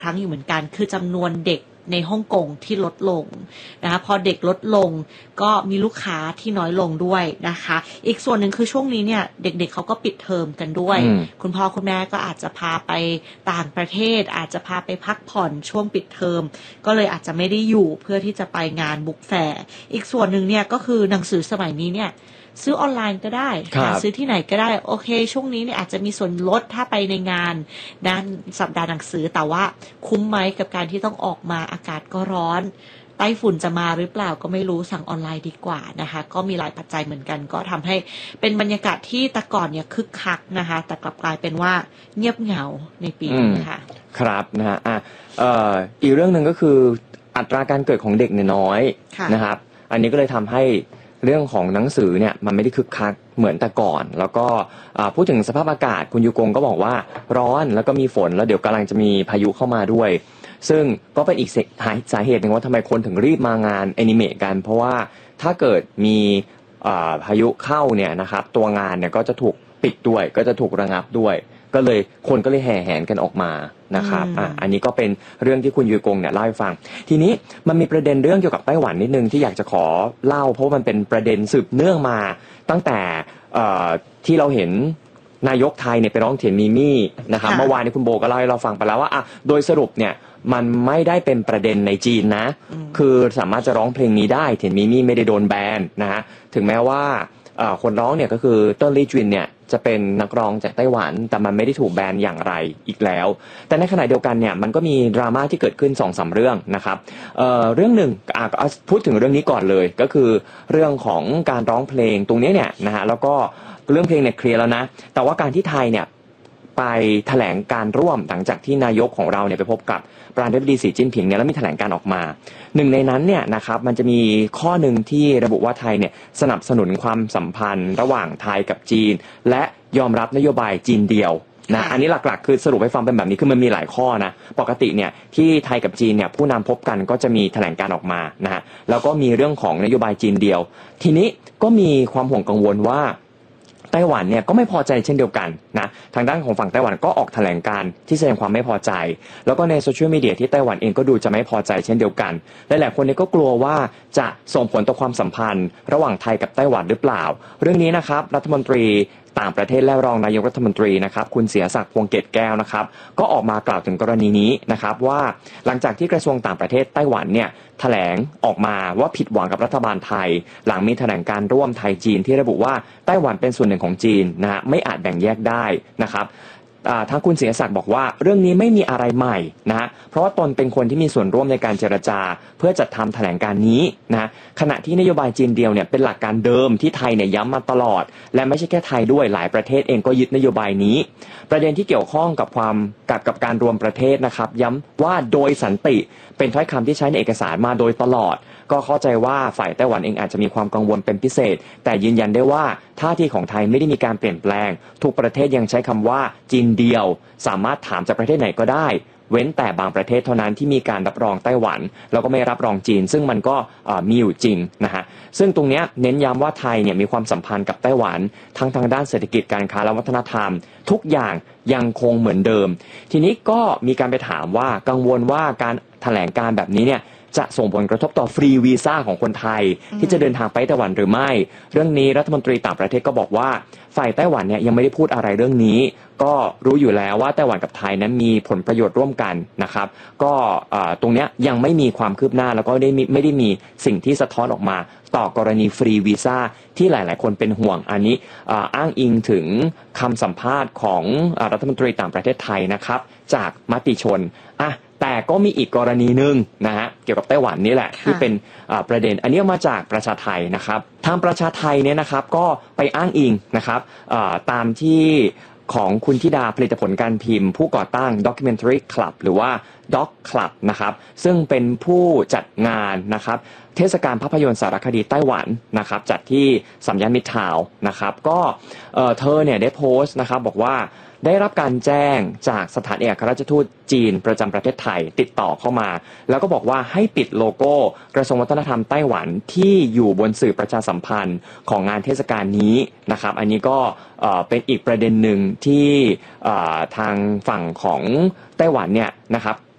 ครั้งอยู่เหมือนกันคือจำนวนเด็กในฮ่องกงที่ลดลงนะคะพอเด็กลดลงก็มีลูกค้าที่น้อยลงด้วยนะคะอีกส่วนหนึ่งคือช่วงนี้เนี่ยเด็กๆเขาก็ปิดเทอมกันด้วยคุณพ่อคุณแม่ก็อาจจะพาไปต่างประเทศอาจจะพาไปพักผ่อนช่วงปิดเทอมก็เลยอาจจะไม่ได้อยู่เพื่อที่จะไปงานบุ๊กแฟร์อีกส่วนหนึ่งเนี่ยก็คือหนังสือสมัยนี้เนี่ยซื้อออนไลน์ก็ได้ซื้อที่ไหนก็ได้โอเคช่วงนี้เนี่ยอาจจะมีส่วนลดถ้าไปในงานด้านสัปดาห์หนังสือแต่ว่าคุ้มไหมกับการที่ต้องออกมาอากาศก็ร้อนไต้ฝุ่นจะมาหรือเปล่าก็ไม่รู้สั่งออนไลน์ดีกว่านะคะก็มีหลายปัจจัยเหมือนกันก็ทำให้เป็นบรรยากาศที่แต่ก่อนเนี่ยคึกคักนะคะแต่กลับกลายเป็นว่าเงียบเหงาในปีนี้ค่ะครับนะฮะอีกเรื่องหนึ่งก็คืออัตราการเกิดของเด็กเนี่ยน้อยนะครับอันนี้ก็เลยทำให้เรื่องของหนังสือเนี่ยมันไม่ได้คึกคักเหมือนแต่ก่อนแล้วก็พูดถึงสภาพอากาศคุณยูกงก็บอกว่าร้อนแล้วก็มีฝนแล้วเดี๋ยวกำลังจะมีพายุเข้ามาด้วยซึ่งก็เป็นอีกสาเหตุหนึ่งว่าทำไมคนถึงรีบมางานแอนิเมะกันเพราะว่าถ้าเกิดมีพายุเข้าเนี่ยนะครับตัวงานเนี่ยก็จะถูกปิดด้วยก็จะถูกระงับด้วยก็เลยคนก็เลยแห่แหนกันออกมานะครับอันนี้ก็เป็นเรื่องที่คุณยูกงเนี่ยเล่าให้ฟังทีนี้มันมีประเด็นเรื่องเกี่ยวกับไต้หวันนิดนึงที่อยากจะขอเล่าเพราะมันเป็นประเด็นสืบเนื่องมาตั้งแต่ที่เราเห็นนายกไทยเนี่ยไปร้องเถียนมีมี่นะครับเมื่อวานนี้คุณโบก็เล่าให้เราฟังไปแล้วว่าโดยสรุปเนี่ยมันไม่ได้เป็นประเด็นในจีนนะคือสามารถจะร้องเพลงนี้ได้เถียนมีมี่ไม่ได้โดนแบนนะฮะถึงแม้ว่าคนร้องเนี่ยก็คือเติ้ลลี่จินเนี่ยจะเป็นนักร้องจากไต้หวันแต่มันไม่ได้ถูกแบนอย่างไรอีกแล้วแต่ในขณะเดียวกันเนี่ยมันก็มีดราม่าที่เกิดขึ้น 2-3 เรื่องนะครับเรื่องหนึ่งพูดถึงเรื่องนี้ก่อนเลยก็คือเรื่องของการร้องเพลงตรงนี้เนี่ยนะฮะแล้วก็เรื่องเพลงเนี่ยเคลียร์แล้วนะแต่ว่าการที่ไทยเนี่ยไปแถลงการร่วมหลังจากที่นายกของเราเนี่ยไปพบกับประธานาธิบดีสีจิ้นผิงเนี่ยแล้วมีแถลงการออกมาหนึ่งในนั้นเนี่ยนะครับมันจะมีข้อหนึ่งที่ระบุว่าไทยเนี่ยสนับสนุนความสัมพันธ์ระหว่างไทยกับจีนและยอมรับนโยบายจีนเดียวนะอันนี้หลักๆคือสรุปให้ฟังเป็นแบบนี้คือมันมีหลายข้อนะปกติเนี่ยที่ไทยกับจีนเนี่ยผู้นำพบกันก็จะมีแถลงการออกมานะฮะแล้วก็มีเรื่องของนโยบายจีนเดียวทีนี้ก็มีความห่วงกังวลว่าไต้หวันเนี่ยก็ไม่พอใจเช่นเดียวกันนะทางด้านของฝั่งไต้หวันก็ออกแถลงการที่แสดงความไม่พอใจแล้วก็ในโซเชียลมีเดียที่ไต้หวันเองก็ดูจะไม่พอใจเช่นเดียวกันหลายๆคนเนี่ยก็กลัวว่าจะส่งผลต่อความสัมพันธ์ระหว่างไทยกับไต้หวันหรือเปล่าเรื่องนี้นะครับรัฐมนตรีต่างประเทศและรองนายกรัฐมนตรีนะครับคุณเสียศักดิ์พวงเกตแก้วนะครับก็ออกมากล่าวถึงกรณีนี้นะครับว่าหลังจากที่กระทรวงต่างประเทศไต้หวันเนี่ยแถลงออกมาว่าผิดหวังกับรัฐบาลไทยหลังมีแถลงการร่วมไทยจีนที่ระบุว่าไต้หวันเป็นส่วนหนึ่งของจีนนะฮะไม่อาจแบ่งแยกได้นะครับทางคุณเสียศักดิ์บอกว่าเรื่องนี้ไม่มีอะไรใหม่นะฮะเพราะว่าตนเป็นคนที่มีส่วนร่วมในการเจรจาเพื่อจัดทำแถลงการนี้นะขณะที่นโยบายจีนเดียวเนี่ยเป็นหลักการเดิมที่ไทยเนี่ยย้ำมาตลอดและไม่ใช่แค่ไทยด้วยหลายประเทศเองก็ยึดนโยบายนี้ประเด็นที่เกี่ยวข้องกับการรวมประเทศนะครับย้ำว่าโดยสันติเป็นถ้อยคำที่ใช้ในเอกสารมาโดยตลอดก็เข้าใจว่าฝ่ายไต้หวันเองอาจจะมีความกังวลเป็นพิเศษแต่ยืนยันได้ว่าท่าทีของไทยไม่ได้มีการเปลี่ยนแปลงทุกประเทศยังใช้คำว่าจีนเดียวสามารถถามจากประเทศไหนก็ได้เว้นแต่บางประเทศเท่านั้นที่มีการรับรองไต้หวันแล้วก็ไม่รับรองจีนซึ่งมันก็มีอยู่จริงนะฮะซึ่งตรงนี้เน้นย้ำว่าไทยเนี่ยมีความสัมพันธ์กับไต้หวันทั้งทางด้านเศรษฐกิจการค้าและวัฒนธรรมทุกอย่างยังคงเหมือนเดิมทีนี้ก็มีการไปถามว่ากังวลว่าการแถลงการแบบนี้เนี่ยจะส่งผลกระทบต่อฟรีวีซ่าของคนไทยที่จะเดินทางไปไต้หวันหรือไม่เรื่องนี้รัฐมนตรีต่างประเทศก็บอกว่าฝ่ายไต้หวันเนี่ยยังไม่ได้พูดอะไรเรื่องนี้ก็รู้อยู่แล้วว่าไต้หวันกับไทยนั้นมีผลประโยชน์ร่วมกันนะครับก็ตรงนี้ยังไม่มีความคืบหน้าแล้วก็ไม่ได้มีสิ่งที่สะท้อนออกมาต่อกรณีฟรีวีซ่าที่หลายๆคนเป็นห่วงอันนี้อ้างอิงถึงคำสัมภาษณ์ของรัฐมนตรีต่างประเทศไทยนะครับจากมติชนแต่ก็มีอีกกรณีหนึ่งนะฮะเกี่ยวกับไต้หวันนี่แหละที่เป็นประเด็นอันนี้มาจากประชาไทยนะครับทางประชาไทยเนี่ยนะครับก็ไปอ้างอิงนะครับตามที่ของคุณธิดาผลิตผลการพิมพ์ผู้ก่อตั้ง Documentary Club หรือว่า Doc Club นะครับซึ่งเป็นผู้จัดงานนะครับเทศกาลภาพยนตร์สารคดีไต้หวันนะครับจัดที่สัมย่านมิตรทาวน์นะครับก็เธอเนี่ยได้โพสต์นะครับบอกว่าได้รับการแจ้งจากสถานเอกอัครราชทูตจีนประจำประเทศไทยติดต่อเข้ามาแล้วก็บอกว่าให้ปิดโลโก้กระทรวงวัฒนธรรมไต้หวันที่อยู่บนสื่อประชาสัมพันธ์ของงานเทศกาลนี้นะครับอันนี้ก็เป็นอีกประเด็นหนึ่งที่ทางฝั่งของไต้หวันเนี่ยนะครับ